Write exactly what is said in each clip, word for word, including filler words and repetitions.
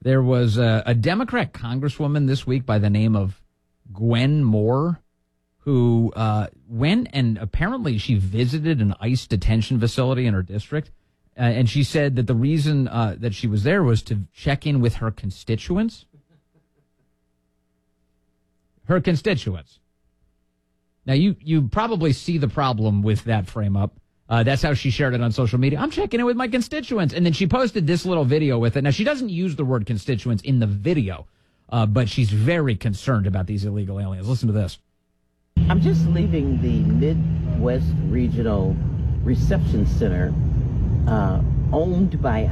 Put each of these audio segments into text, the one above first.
There was a, a Democrat congresswoman this week by the name of Gwen Moore who uh, went and apparently she visited an ICE detention facility in her district. Uh, and she said that the reason uh, that she was there was to check in with her constituents. Her constituents. Now, you, you probably see the problem with that frame up. Uh, that's how she shared it on social media. I'm checking in with my constituents. And then she posted this little video with it. Now, she doesn't use the word constituents in the video, uh, but she's very concerned about these illegal aliens. Listen to this. I'm just leaving the Midwest Regional Reception Center, uh, owned by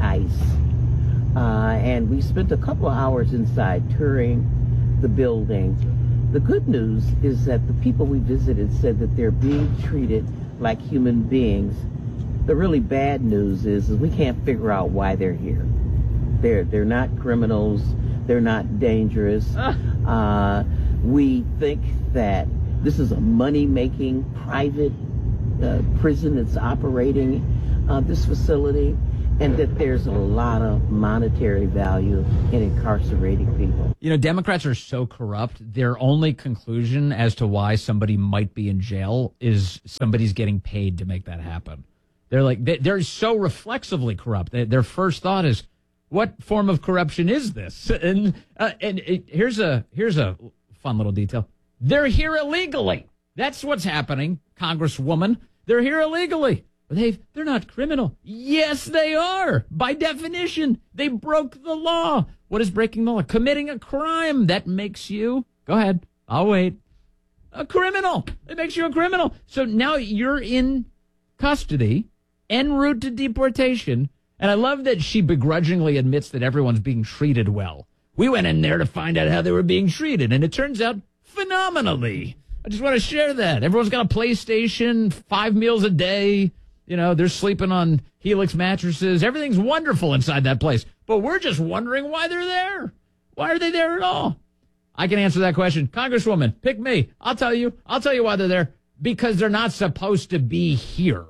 ICE. Uh, and we spent a couple of hours inside touring the building. The good news is that the people we visited said that they're being treated like human beings. The really bad news is, is we can't figure out why they're here. They're, they're not criminals. They're not dangerous. Uh, we think that this is a money-making private uh, prison that's operating uh, this facility, and that there's a lot of monetary value in incarcerating people. You know, Democrats are so corrupt, their only conclusion as to why somebody might be in jail is somebody's getting paid to make that happen. They're like, they're so reflexively corrupt. Their first thought is, what form of corruption is this? And uh, and it, here's a here's a fun little detail. They're here illegally. That's what's happening, Congresswoman. They're here illegally. They they're not criminal. Yes, they are. By definition, they broke the law. What is breaking the law? Committing a crime. That makes you, go ahead, I'll wait, a criminal. It makes you a criminal. So now you're in custody, en route to deportation. And I love that she begrudgingly admits that everyone's being treated well. We went in there to find out how they were being treated, and it turns out phenomenally. I just want to share that. Everyone's got a PlayStation, five meals a day. You know, they're sleeping on Helix mattresses. Everything's wonderful inside that place. But we're just wondering why they're there. Why are they there at all? I can answer that question. Congresswoman, pick me. I'll tell you. I'll tell you why they're there. Because they're not supposed to be here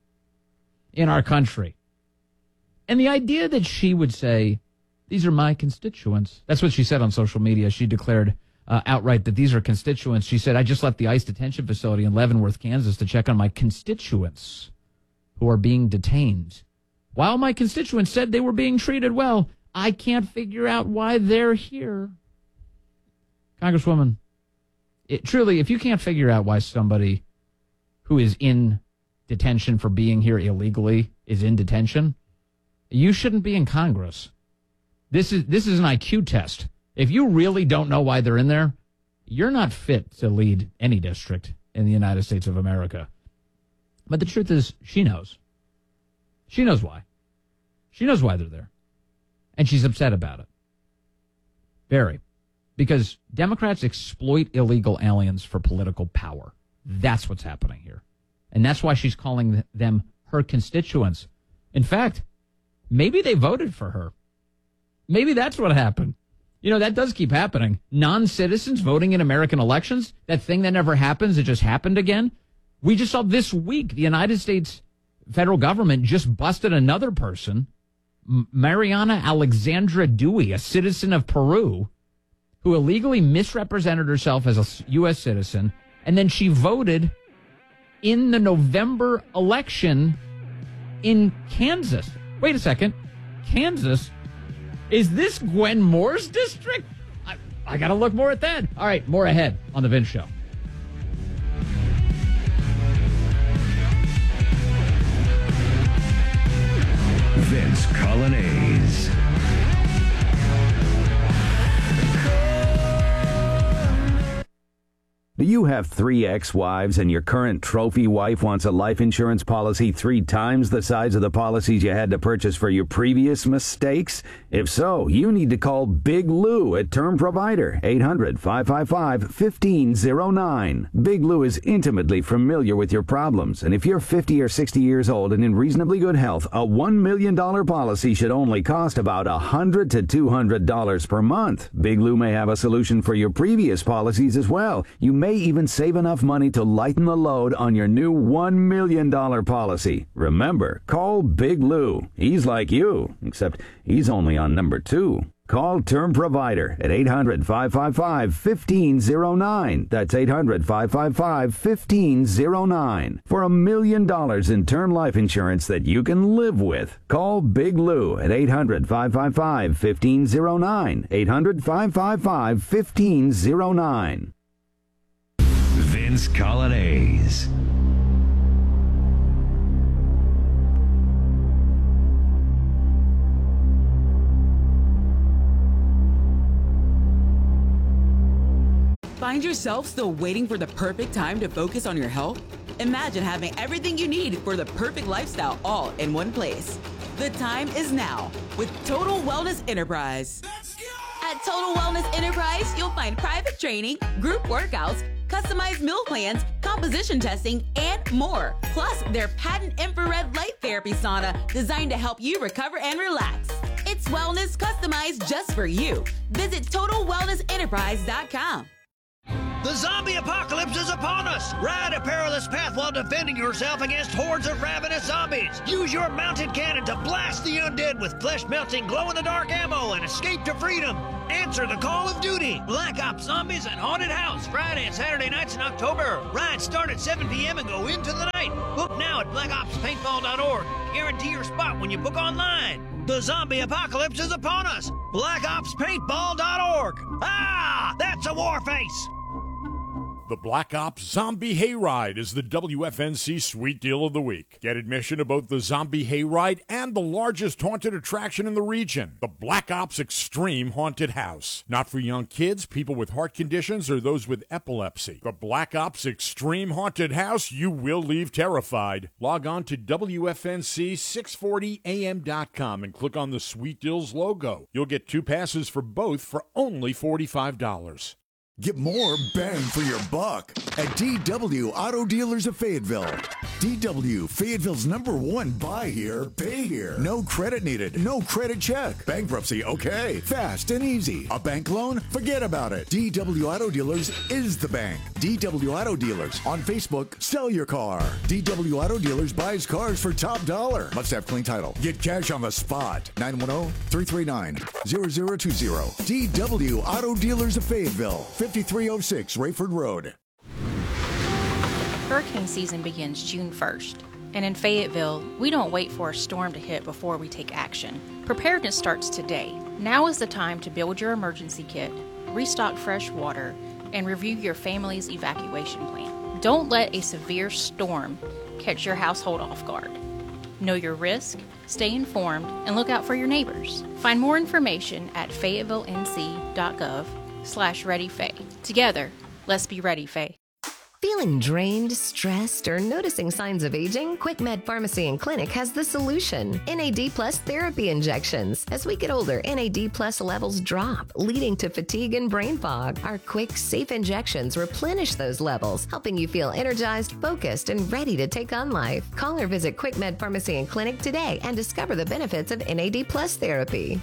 in our country. And the idea that she would say, these are my constituents. That's what she said on social media. She declared uh, outright that these are constituents. She said, I just left the ICE detention facility in Leavenworth, Kansas to check on my constituents who are being detained. While my constituents said they were being treated well, I can't figure out why they're here. Congresswoman, it, truly, if you can't figure out why somebody who is in detention for being here illegally is in detention, you shouldn't be in Congress. This is this is an I Q test. If you really don't know why they're in there, you're not fit to lead any district in the United States of America. But the truth is, she knows. She knows why. She knows why they're there. And she's upset about it. Very. Because Democrats exploit illegal aliens for political power. That's what's happening here. And that's why she's calling them her constituents. In fact, maybe they voted for her. Maybe that's what happened. You know, that does keep happening. Non-citizens voting in American elections, that thing that never happens, it just happened again. We just saw this week, the United States federal government just busted another person, Mariana Alexandra Dewey, a citizen of Peru, who illegally misrepresented herself as a U S citizen, and then she voted in the November election in Kansas. Wait a second. Kansas? Is this Gwen Moore's district? I, I got to look more at that. All right, more ahead on The Vince Show. Vince Coglianese. Do you have three ex-wives and your current trophy wife wants a life insurance policy three times the size of the policies you had to purchase for your previous mistakes? If so, you need to call Big Lou at Term Provider, eight hundred, five five five, one five zero nine. Big Lou is intimately familiar with your problems, and if you're fifty or sixty years old and in reasonably good health, a one million dollars policy should only cost about one hundred to two hundred dollars per month. Big Lou may have a solution for your previous policies as well. You may may even save enough money to lighten the load on your new one million dollars policy. Remember, call Big Lou. He's like you, except he's only on number two. Call Term Provider at eight hundred, five five five, one five zero nine. That's eight hundred, five five five, one five zero nine. For a million dollars in term life insurance that you can live with. Call Big Lou at eight hundred, five five five, one five zero nine. eight hundred, five five five, one five zero nine. Vince Colonnese. Find yourself still waiting for the perfect time to focus on your health? Imagine having everything you need for the perfect lifestyle all in one place. The time is now with Total Wellness Enterprise. At Total Wellness Enterprise, you'll find private training, group workouts, customized meal plans, composition testing, and more. Plus, their patent infrared light therapy sauna designed to help you recover and relax. It's wellness customized just for you. Visit total wellness enterprise dot com. The zombie apocalypse is upon us! Ride a perilous path while defending yourself against hordes of ravenous zombies! Use your mounted cannon to blast the undead with flesh-melting, glow-in-the-dark ammo and escape to freedom! Answer the call of duty! Black Ops Zombies and Haunted House, Friday and Saturday nights in October. Rides start at seven p.m. and go into the night. Book now at black ops paintball dot org. Guarantee your spot when you book online. The zombie apocalypse is upon us! black ops paintball dot org. Ah! That's a war face! The Black Ops Zombie Hayride is the W F N C Sweet Deal of the Week. Get admission to both the Zombie Hayride and the largest haunted attraction in the region, the Black Ops Extreme Haunted House. Not for young kids, people with heart conditions, or those with epilepsy. The Black Ops Extreme Haunted House, you will leave terrified. Log on to W F N C six forty A M dot com and click on the Sweet Deals logo. You'll get two passes for both for only forty-five dollars. Get more bang for your buck at D W Auto Dealers of Fayetteville. D W, Fayetteville's number one buy here, pay here. No credit needed, no credit check. Bankruptcy, okay. Fast and easy. A bank loan? Forget about it. D W Auto Dealers is the bank. D W Auto Dealers. On Facebook, sell your car. D W Auto Dealers buys cars for top dollar. Must have clean title. Get cash on the spot. nine one zero, three three nine, zero zero two zero. D W Auto Dealers of Fayetteville. fifty-three oh six Rayford Road. Hurricane season begins June first, and in Fayetteville, we don't wait for a storm to hit before we take action. Preparedness starts today. Now is the time to build your emergency kit, restock fresh water, and review your family's evacuation plan. Don't let a severe storm catch your household off guard. Know your risk, stay informed, and look out for your neighbors. Find more information at fayetteville n c dot gov slash ready faye. Together, let's be ready, Faye. Feeling drained, stressed, or noticing signs of aging? QuickMed Pharmacy and Clinic has the solution. N A D Plus therapy injections. As we get older, N A D Plus levels drop, leading to fatigue and brain fog. Our quick, safe injections replenish those levels, helping you feel energized, focused, and ready to take on life. Call or visit QuickMed Pharmacy and Clinic today and discover the benefits of N A D Plus therapy.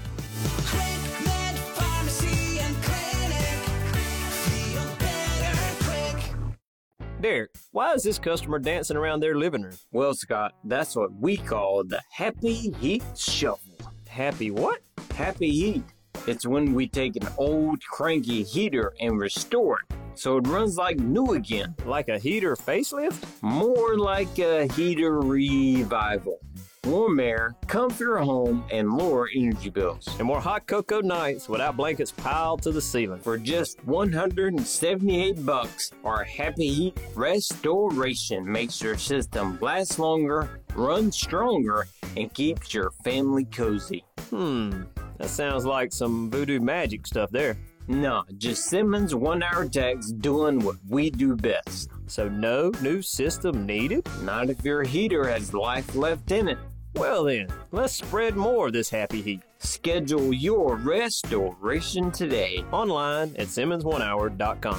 Derek, why is this customer dancing around their living room? Well, Scott, that's what we call the Happy Heat Shuffle. Happy what? Happy Heat. It's when we take an old cranky heater and restore it so it runs like new again. Like a heater facelift? More like a heater revival. Warm air, comfier home, and lower energy bills. And more hot cocoa nights without blankets piled to the ceiling. For just one hundred seventy-eight bucks, our Happy Heat Restoration makes your system last longer, run stronger, and keeps your family cozy. Hmm, that sounds like some voodoo magic stuff there. No, just Simmons one-hour techs doing what we do best. So no new system needed? Not if your heater has life left in it. Well then, let's spread more of this happy heat. Schedule your restoration today. Online at simmons one hour dot com.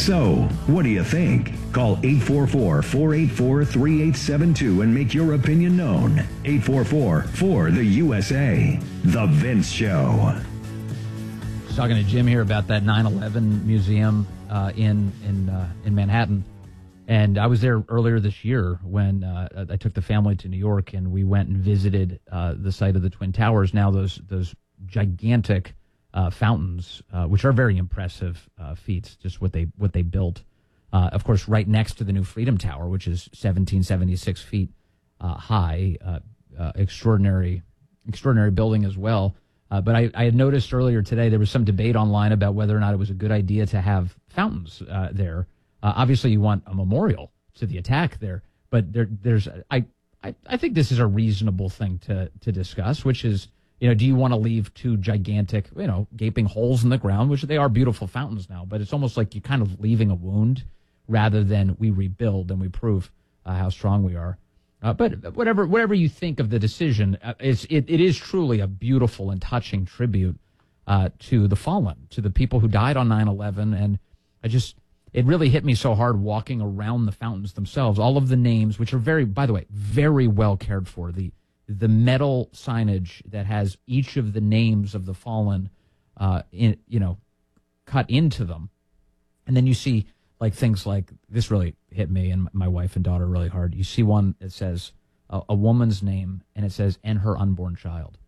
So, what do you think? Call eight four four, four eight four, three eight seven two and make your opinion known. eight four four, four the U S A. The Vince Show. I was talking to Jim here about that nine eleven museum uh, in in uh, in Manhattan. And I was there earlier this year when uh, I took the family to New York, and we went and visited uh, the site of the Twin Towers. Now those those gigantic uh, fountains, uh, which are very impressive uh, feats, just what they what they built. Uh, of course, right next to the new Freedom Tower, which is seventeen seventy-six feet uh, high, uh, uh, extraordinary extraordinary building as well. Uh, but I, I had noticed earlier today there was some debate online about whether or not it was a good idea to have fountains uh, there. Uh, obviously, you want a memorial to the attack there, but there, there's I, I, I think this is a reasonable thing to to discuss, which is, you know, do you want to leave two gigantic, you know, gaping holes in the ground, which they are beautiful fountains now, but it's almost like you're kind of leaving a wound rather than we rebuild and we prove uh, how strong we are. Uh, but whatever whatever you think of the decision, uh, it's, it, it is truly a beautiful and touching tribute uh, to the fallen, to the people who died on nine eleven, and I just... It really hit me so hard walking around the fountains themselves. All of the names, which are very, by the way, very well cared for. The the metal signage that has each of the names of the fallen, uh, in, you know, cut into them. And then you see like things like, this really hit me and my wife and daughter really hard. You see one that says a, a woman's name, and it says, and her unborn child.